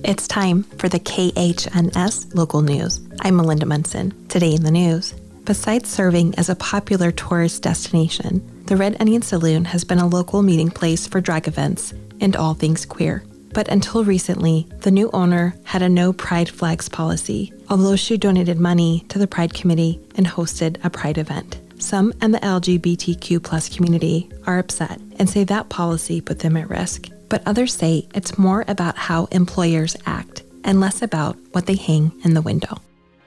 It's time for the KHNS local news. I'm Melinda Munson. Today in the news, besides serving as a popular tourist destination, the Red Onion Saloon has been a local meeting place for drag events and all things queer. But until recently, the new owner had a no pride flags policy, although she donated money to the Pride Committee and hosted a Pride event. Some in the LGBTQ+ community are upset and say that policy put them at risk. But others say it's more about how employers act and less about what they hang in the window.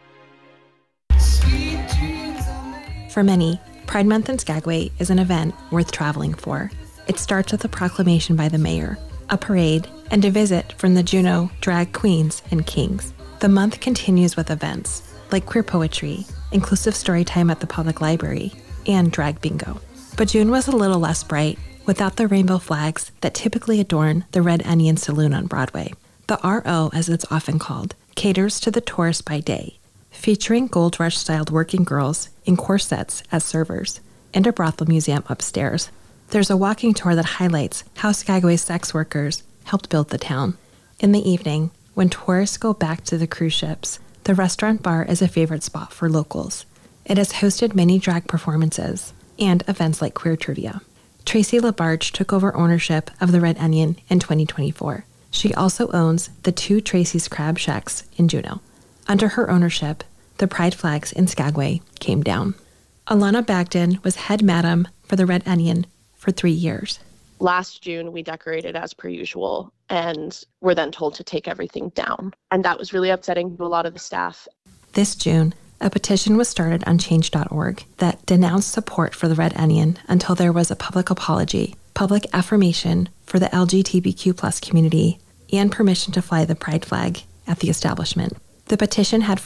For many, Pride Month in Skagway is an event worth traveling for. It starts with a proclamation by the mayor, a parade, and a visit from the Juneau drag queens and kings. The month continues with events like queer poetry, inclusive story time at the public library, and drag bingo. But June was a little less bright without the rainbow flags that typically adorn the Red Onion Saloon on Broadway. The RO, as it's often called, caters to the tourist by day, featuring Gold Rush-styled working girls in corsets as servers, and a brothel museum upstairs. There's a walking tour that highlights how Skagway's sex workers helped build the town. In the evening, when tourists go back to the cruise ships, the restaurant bar is a favorite spot for locals. It has hosted many drag performances and events like queer trivia. Tracy LaBarge took over ownership of the Red Onion in 2024. She also owns the two Tracy's Crab Shacks in Juneau. Under her ownership, the pride flags in Skagway came down. Alana Bagden was head madam for the Red Onion for 3 years. Last June, we decorated as per usual and were then told to take everything down. And that was really upsetting to a lot of the staff. This June, a petition was started on change.org that denounced support for the Red Onion until there was a public apology, public affirmation for the LGBTQ+ community, and permission to fly the pride flag at the establishment. The petition had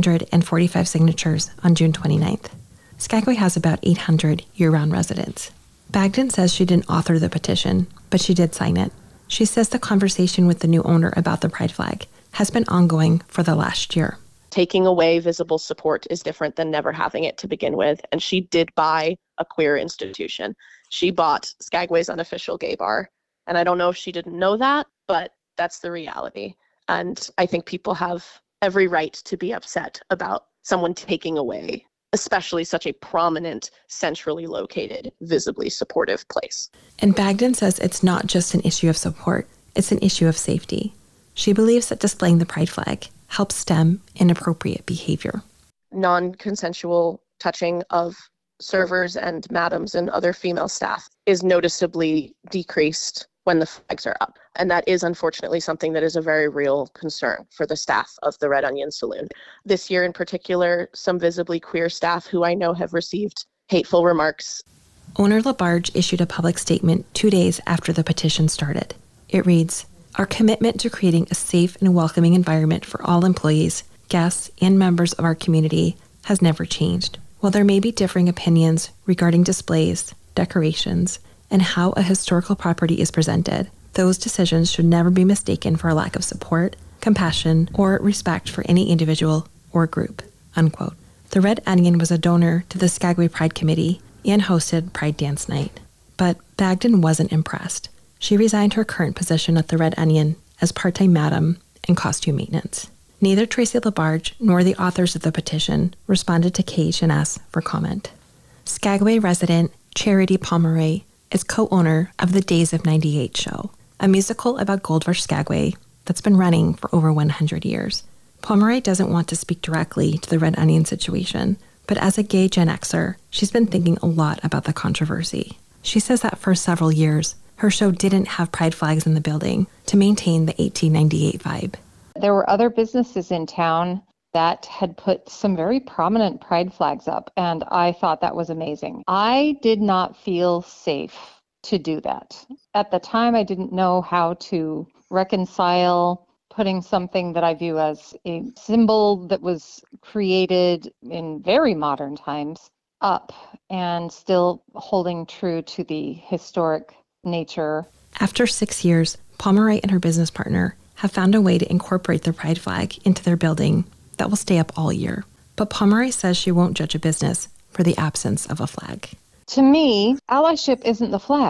445 signatures on June 29th. Skagway has about 800 year-round residents. Bagden says she didn't author the petition, but she did sign it. She says the conversation with the new owner about the pride flag has been ongoing for the last year. Taking away visible support is different than never having it to begin with. And she did buy a queer institution. She bought Skagway's unofficial gay bar. And I don't know if she didn't know that, but that's the reality. And I think people have every right to be upset about someone taking away, especially such a prominent, centrally located, visibly supportive place. And Bagden says it's not just an issue of support, it's an issue of safety. She believes that displaying the pride flag helps stem inappropriate behavior. Non-consensual touching of servers and madams and other female staff is noticeably decreased when the flags are up. And that is unfortunately something that is a very real concern for the staff of the Red Onion Saloon. This year in particular, some visibly queer staff who I know have received hateful remarks. Owner LaBarge issued a public statement 2 days after the petition started. It reads, "Our commitment to creating a safe and welcoming environment for all employees, guests, and members of our community has never changed. While there may be differing opinions regarding displays, decorations, and how a historical property is presented, those decisions should never be mistaken for a lack of support, compassion, or respect for any individual or group." Unquote. The Red Onion was a donor to the Skagway Pride Committee and hosted Pride Dance Night. But Bagden wasn't impressed. She resigned her current position at the Red Onion as part-time madam and costume maintenance. Neither Tracy LaBarge nor the authors of the petition responded to KHNS for comment. Skagway resident Charity Pomeroy is co-owner of the Days of 98 show, a musical about Gold Rush Skagway that's been running for over 100 years. Pomeroy doesn't want to speak directly to the Red Onion situation, but as a gay Gen Xer, she's been thinking a lot about the controversy. She says that for several years, her show didn't have pride flags in the building to maintain the 1898 vibe. There were other businesses in town that had put some very prominent pride flags up, and I thought that was amazing. I did not feel safe to do that. At the time, I didn't know how to reconcile putting something that I view as a symbol that was created in very modern times up and still holding true to the historic nature. After 6 years, Pomeroy and her business partner have found a way to incorporate the pride flag into their building that will stay up all year. But Pomeroy says she won't judge a business for the absence of a flag. To me, allyship isn't the flag.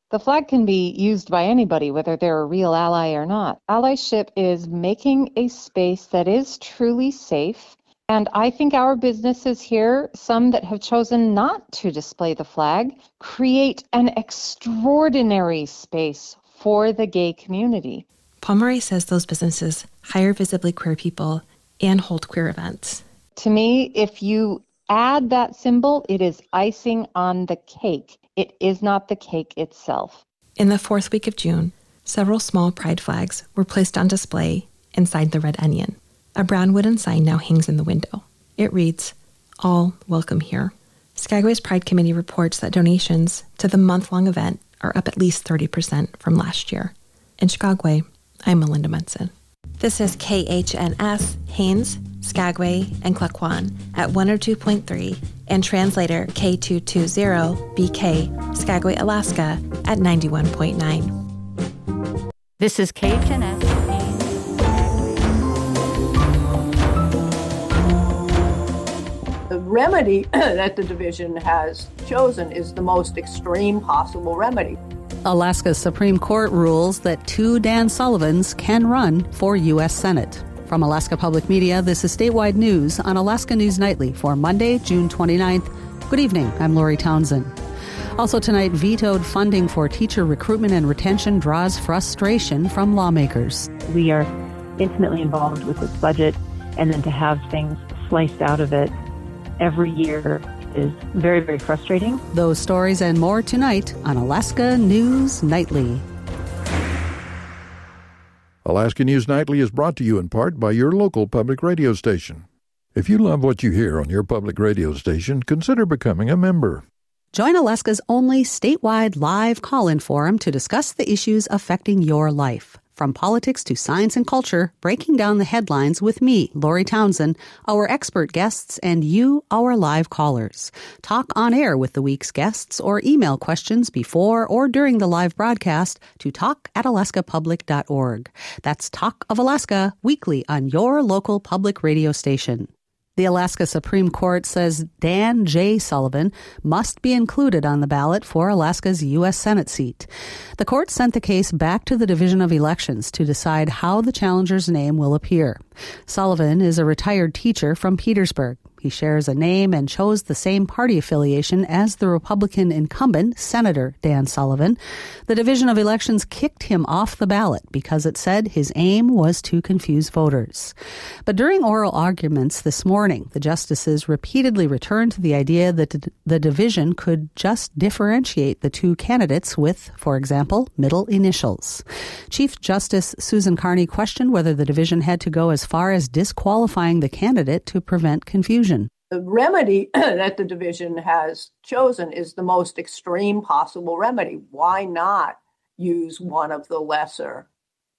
The flag can be used by anybody, whether they're a real ally or not. Allyship is making a space that is truly safe. And I think our businesses here, some that have chosen not to display the flag, create an extraordinary space for the gay community. Pomeroy says those businesses hire visibly queer people and hold queer events. To me, if you add that symbol, it is icing on the cake. It is not the cake itself. In the fourth week of June, several small pride flags were placed on display inside the Red Onion. A brown wooden sign now hangs in the window. It reads, "All welcome here." Skagway's Pride Committee reports that donations to the month-long event are up at least 30% from last year. In Skagway, I'm Melinda Munson. This is KHNS, Haines, Skagway, and Klukwan at 102.3 and translator K220BK, Skagway, Alaska at 91.9. This is KHNS. The remedy that the division has chosen is the most extreme possible remedy. Alaska's Supreme Court rules that 2 Dan Sullivans can run for U.S. Senate. From Alaska Public Media, this is Statewide News on Alaska News Nightly for Monday, June 29th. Good evening, I'm Lori Townsend. Also tonight, vetoed funding for teacher recruitment and retention draws frustration from lawmakers. We are intimately involved with this budget, and then to have things sliced out of it every year is very, very frustrating. Those stories and more tonight on Alaska News Nightly. Alaska News Nightly is brought to you in part by your local public radio station. If you love what you hear on your public radio station, consider becoming a member. Join Alaska's only statewide live call-in forum to discuss the issues affecting your life. From politics to science and culture, breaking down the headlines with me, Lori Townsend, our expert guests, and you, our live callers. Talk on air with the week's guests or email questions before or during the live broadcast to talk@alaskapublic.org. That's Talk of Alaska, weekly on your local public radio station. The Alaska Supreme Court says Dan J. Sullivan must be included on the ballot for Alaska's U.S. Senate seat. The court sent the case back to the Division of Elections to decide how the challenger's name will appear. Sullivan is a retired teacher from Petersburg. He shares a name and chose the same party affiliation as the Republican incumbent, Senator Dan Sullivan. The Division of Elections kicked him off the ballot because it said his aim was to confuse voters. But during oral arguments this morning, the justices repeatedly returned to the idea that the division could just differentiate the 2 candidates with, for example, middle initials. Chief Justice Susan Carney questioned whether the division had to go as far as disqualifying the candidate to prevent confusion. The remedy that the division has chosen is the most extreme possible remedy. Why not use one of the lesser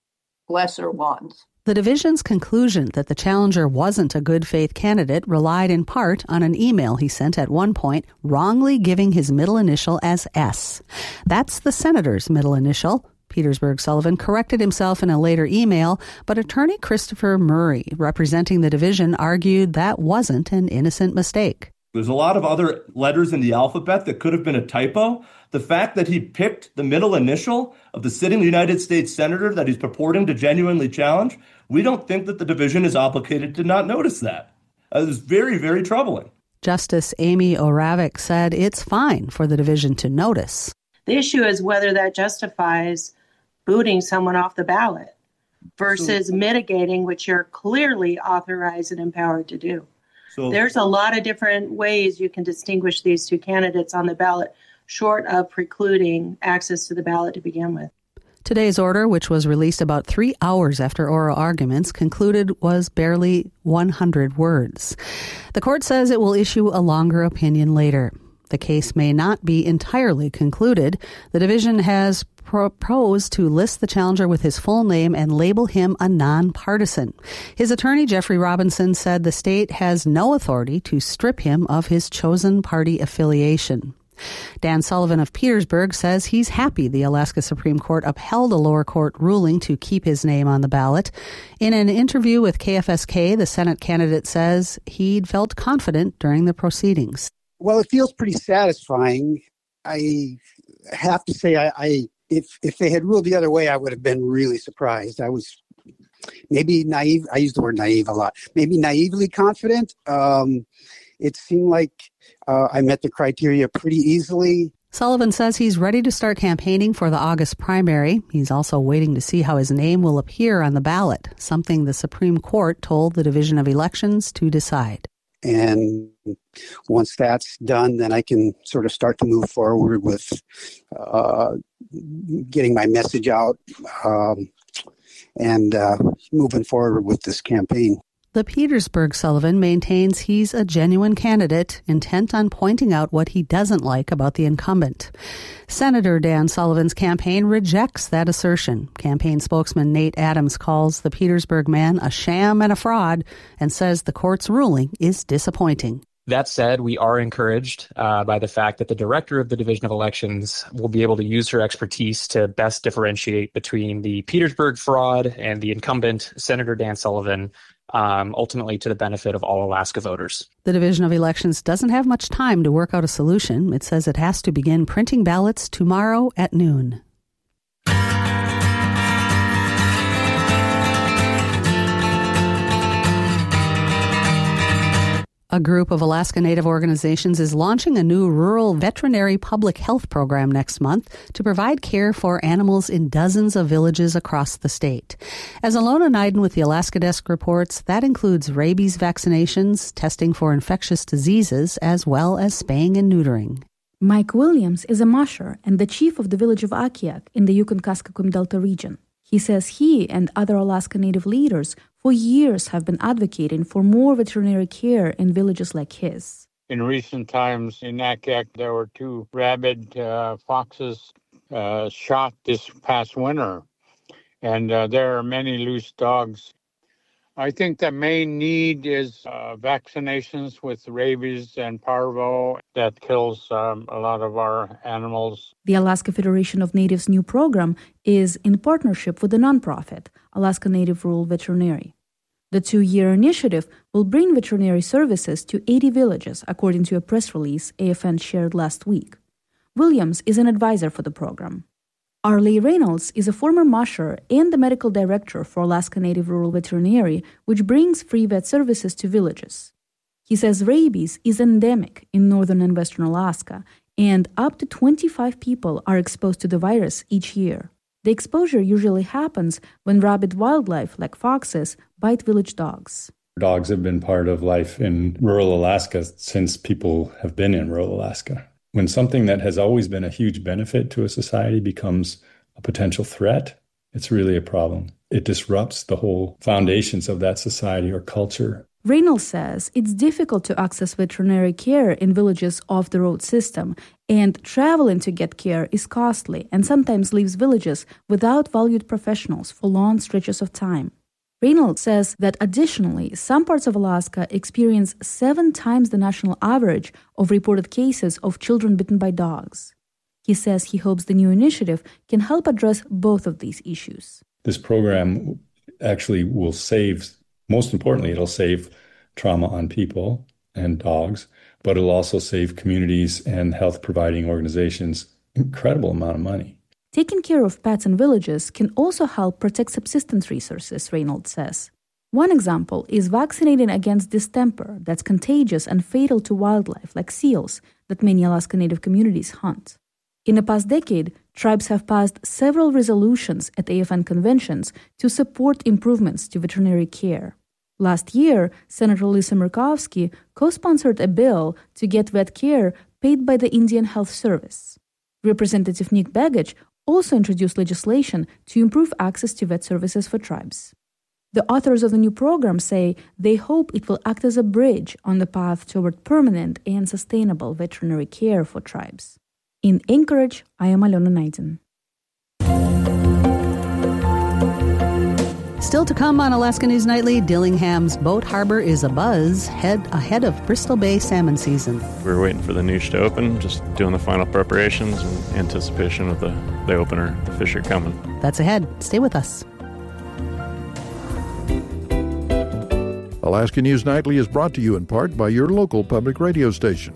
ones? The division's conclusion that the challenger wasn't a good faith candidate relied in part on an email he sent at one point, wrongly giving his middle initial as S. That's the senator's middle initial. Petersburg Sullivan corrected himself in a later email, but attorney Christopher Murray, representing the division, argued that wasn't an innocent mistake. There's a lot of other letters in the alphabet that could have been a typo. The fact that he picked the middle initial of the sitting United States senator that he's purporting to genuinely challenge, we don't think that the division is obligated to not notice that. It was very, very troubling. Justice Amy Oravec said it's fine for the division to notice. The issue is whether that justifies booting someone off the ballot versus mitigating, which you're clearly authorized and empowered to do. So there's a lot of different ways you can distinguish these 2 candidates on the ballot, short of precluding access to the ballot to begin with. Today's order, which was released about 3 hours after oral arguments concluded, was barely 100 words. The court says it will issue a longer opinion later. The case may not be entirely concluded. The division has proposed to list the challenger with his full name and label him a nonpartisan. His attorney, Jeffrey Robinson, said the state has no authority to strip him of his chosen party affiliation. Dan Sullivan of Petersburg says he's happy the Alaska Supreme Court upheld a lower court ruling to keep his name on the ballot. In an interview with KFSK, the Senate candidate says he'd felt confident during the proceedings. Well, it feels pretty satisfying. I have to say, if they had ruled the other way, I would have been really surprised. I was maybe naive. I use the word naive a lot. Maybe naively confident. It seemed like I met the criteria pretty easily. Sullivan says he's ready to start campaigning for the August primary. He's also waiting to see how his name will appear on the ballot, something the Supreme Court told the Division of Elections to decide. And once that's done, then I can sort of start to move forward with getting my message out and moving forward with this campaign. The Petersburg Sullivan maintains he's a genuine candidate, intent on pointing out what he doesn't like about the incumbent. Senator Dan Sullivan's campaign rejects that assertion. Campaign spokesman Nate Adams calls the Petersburg man a sham and a fraud and says the court's ruling is disappointing. That said, we are encouraged by the fact that the director of the Division of Elections will be able to use her expertise to best differentiate between the Petersburg fraud and the incumbent, Senator Dan Sullivan, ultimately to the benefit of all Alaska voters. The Division of Elections doesn't have much time to work out a solution. It says it has to begin printing ballots tomorrow at noon. A group of Alaska Native organizations is launching a new rural veterinary public health program next month to provide care for animals in dozens of villages across the state. As Alona Neiden with the Alaska Desk reports, that includes rabies vaccinations, testing for infectious diseases, as well as spaying and neutering. Mike Williams is a musher and the chief of the village of Akiak in the Yukon-Kuskokwim Delta region. He says he and other Alaska Native leaders for years have been advocating for more veterinary care in villages like his. In recent times in Akiak, there were 2 rabid foxes shot this past winter, and there are many loose dogs. I think the main need is vaccinations with rabies and parvo that kills a lot of our animals. The Alaska Federation of Natives' new program is in partnership with the nonprofit Alaska Native Rural Veterinary. The 2-year initiative will bring veterinary services to 80 villages, according to a press release AFN shared last week. Williams is an advisor for the program. Arlie Reynolds is a former musher and the medical director for Alaska Native Rural Veterinary, which brings free vet services to villages. He says rabies is endemic in northern and western Alaska, and up to 25 people are exposed to the virus each year. The exposure usually happens when rabid wildlife, like foxes, bite village dogs. Dogs have been part of life in rural Alaska since people have been in rural Alaska. When something that has always been a huge benefit to a society becomes a potential threat, it's really a problem. It disrupts the whole foundations of that society or culture. Reynolds says it's difficult to access veterinary care in villages off the road system, and traveling to get care is costly and sometimes leaves villages without valued professionals for long stretches of time. Reynolds says that additionally, some parts of Alaska experience 7 times the national average of reported cases of children bitten by dogs. He says he hopes the new initiative can help address both of these issues. This program actually will save, most importantly, it'll save trauma on people and dogs, but it'll also save communities and health providing organizations incredible amount of money. Taking care of pets in villages can also help protect subsistence resources, Reynolds says. One example is vaccinating against distemper that's contagious and fatal to wildlife like seals that many Alaska Native communities hunt. In the past decade, tribes have passed several resolutions at AFN conventions to support improvements to veterinary care. Last year, Senator Lisa Murkowski co-sponsored a bill to get vet care paid by the Indian Health Service. Representative Nick Begich also introduced legislation to improve access to vet services for tribes. The authors of the new program say they hope it will act as a bridge on the path toward permanent and sustainable veterinary care for tribes. In Anchorage, I am Alona Neiden. Still to come on Alaska News Nightly, Dillingham's Boat Harbor is abuzz ahead of Bristol Bay salmon season. We're waiting for the niche to open, just doing the final preparations in anticipation of the opener. The fish are coming. That's ahead. Stay with us. Alaska News Nightly is brought to you in part by your local public radio station.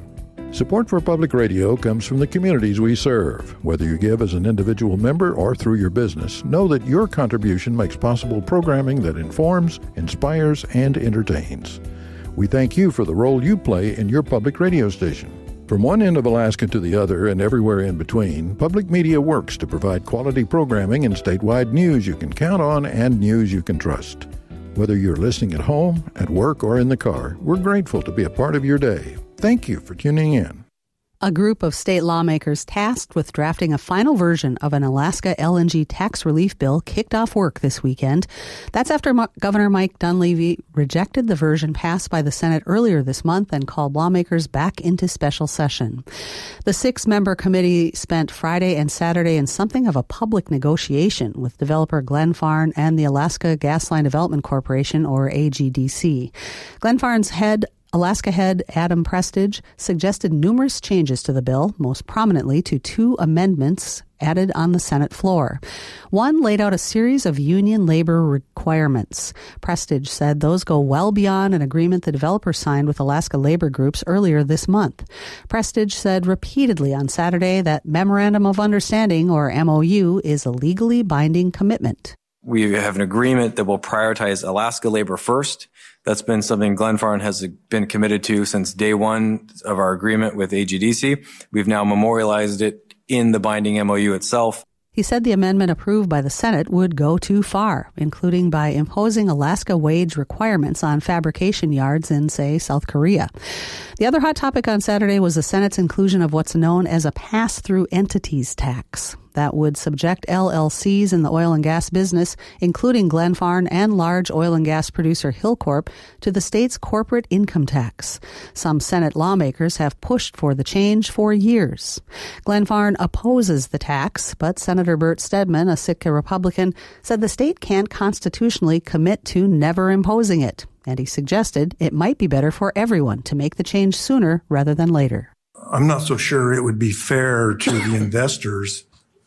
Support for public radio comes from the communities we serve. Whether you give as an individual member or through your business, know that your contribution makes possible programming that informs, inspires, and entertains. We thank you for the role you play in your public radio station. From one end of Alaska to the other and everywhere in between, public media works to provide quality programming and statewide news you can count on and news you can trust. Whether you're listening at home, at work, or in the car, we're grateful to be a part of your day. Thank you for tuning in. A group of state lawmakers tasked with drafting a final version of an Alaska LNG tax relief bill kicked off work this weekend. That's after Governor Mike Dunleavy rejected the version passed by the Senate earlier this month and called lawmakers back into special session. The 6-member committee spent Friday and Saturday in something of a public negotiation with developer Glenfarne and the Alaska Gasline Development Corporation, or AGDC. Glenfarne's Alaska head Adam Prestage suggested numerous changes to the bill, most prominently to 2 amendments added on the Senate floor. One laid out a series of union labor requirements. Prestige said those go well beyond an agreement the developer signed with Alaska labor groups earlier this month. Prestige said repeatedly on Saturday that Memorandum of Understanding, or MOU, is a legally binding commitment. We have an agreement that will prioritize Alaska labor first. That's been something Glenfarne has been committed to since day one of our agreement with AGDC. We've now memorialized it in the binding MOU itself. He said the amendment approved by the Senate would go too far, including by imposing Alaska wage requirements on fabrication yards in, say, South Korea. The other hot topic on Saturday was the Senate's inclusion of what's known as a pass-through entities tax. That would subject LLCs in the oil and gas business, including Glenfarne and large oil and gas producer Hilcorp, to the state's corporate income tax. Some Senate lawmakers have pushed for the change for years. Glenfarne opposes the tax, but Senator Bert Stedman, a Sitka Republican, said the state can't constitutionally commit to never imposing it, and he suggested it might be better for everyone to make the change sooner rather than later. I'm not so sure it would be fair to the investors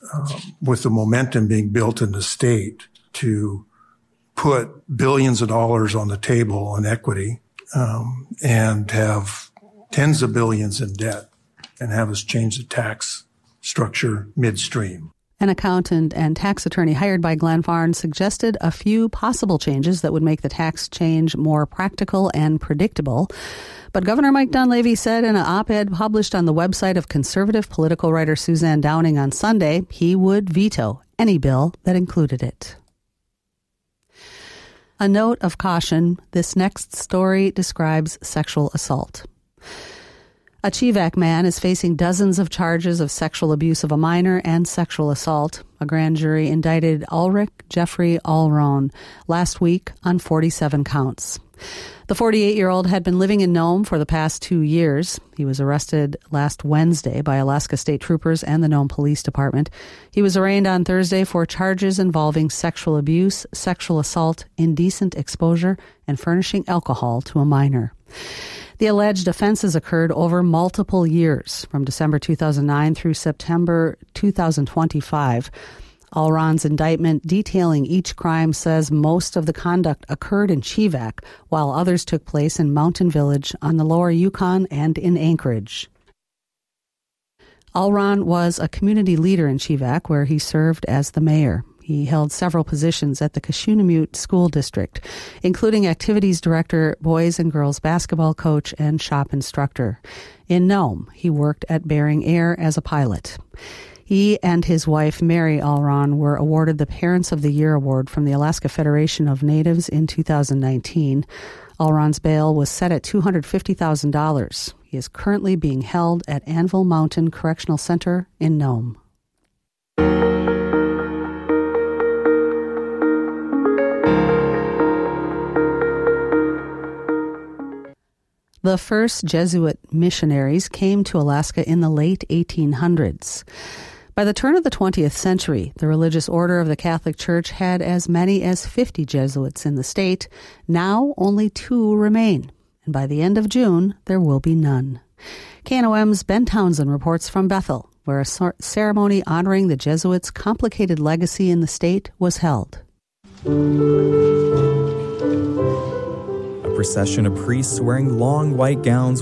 with the momentum being built in the state to put billions of dollars on the table on equity and have tens of billions in debt and have us change the tax structure midstream. An accountant and tax attorney hired by Glenfarne suggested a few possible changes that would make the tax change more practical and predictable. But Governor Mike Dunleavy said in an op-ed published on the website of conservative political writer Suzanne Downing on Sunday, he would veto any bill that included it. A note of caution, this next story describes sexual assault. A Chivak man is facing dozens of charges of sexual abuse of a minor and sexual assault. A grand jury indicted Ulrich Jeffrey Allron last week on 47 counts. The 48-year-old had been living in Nome for the past 2 years. He was arrested last Wednesday by Alaska State Troopers and the Nome Police Department. He was arraigned on Thursday for charges involving sexual abuse, sexual assault, indecent exposure, and furnishing alcohol to a minor. The alleged offenses occurred over multiple years, from December 2009 through September 2025. Allron's indictment detailing each crime says most of the conduct occurred in Chivak, while others took place in Mountain Village on the Lower Yukon and in Anchorage. Allron was a community leader in Chivak, where he served as the mayor. He held several positions at the Cashewnamute School District, including activities director, boys and girls basketball coach, and shop instructor. In Nome, he worked at Bering Air as a pilot. He and his wife, Mary Allron, were awarded the Parents of the Year Award from the Alaska Federation of Natives in 2019. Allron's bail was set at $250,000. He is currently being held at Anvil Mountain Correctional Center in Nome. The first Jesuit missionaries came to Alaska in the late 1800s. By the turn of the 20th century, the religious order of the Catholic Church had as many as 50 Jesuits in the state. Now only 2 remain, and by the end of June, there will be none. KNOM's Ben Townsend reports from Bethel, where a ceremony honoring the Jesuits' complicated legacy in the state was held. A procession of priests wearing long white gowns